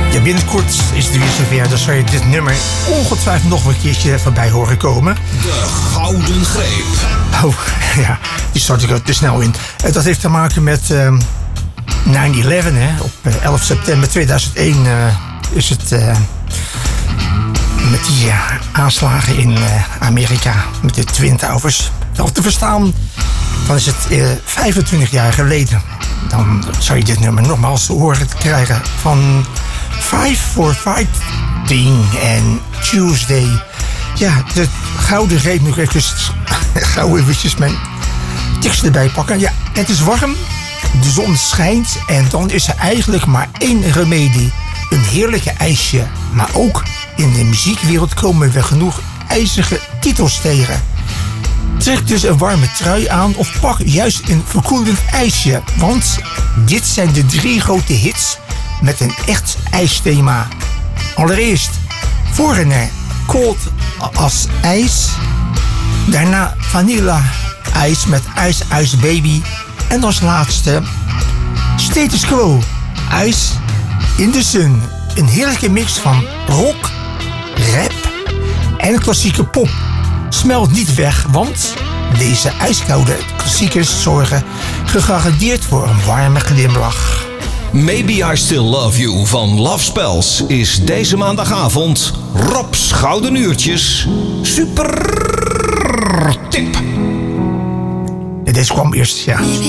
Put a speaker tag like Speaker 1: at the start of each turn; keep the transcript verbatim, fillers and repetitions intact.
Speaker 1: Ja, binnenkort is het weer zover. Dan zal je dit nummer ongetwijfeld nog een keertje voorbij horen komen.
Speaker 2: De Gouden Greep.
Speaker 1: Oh, ja, die start ik er te snel in. Uh, dat heeft te maken met uh, nine eleven. Hè. Op uh, elf september tweeduizend één uh, is het... Uh, met die uh, aanslagen in uh, Amerika. Met de Twin Towers. Wel te verstaan. Dan is het uh, vijfentwintig jaar geleden. Dan zou je dit nummer nogmaals te horen krijgen van Five for Fighting en Tuesday. Ja, de Gouden Greep. Nu even gauw eventjes mijn tekst erbij pakken. Ja, het is warm, de zon schijnt en dan is er eigenlijk maar één remedie. Een heerlijke ijsje. Maar ook in de muziekwereld komen we genoeg ijzige titels tegen. Trek dus een warme trui aan of pak juist een verkoelend ijsje. Want dit zijn de drie grote hits met een echt ijsthema. Allereerst Foreigner, Cold as ijs. Daarna Vanilla ijs met Ice Ice Baby. En als laatste Status Quo, Ice in the Sun. Een heerlijke mix van rock, rap en klassieke pop. Smelt niet weg, want deze ijskoude klassiekers zorgen gegarandeerd voor een warme glimlach.
Speaker 2: Maybe I Still Love You van Love Spells is deze maandagavond Rob's Gouden Uurtjes super tip.
Speaker 1: Deze kwam eerst, ja.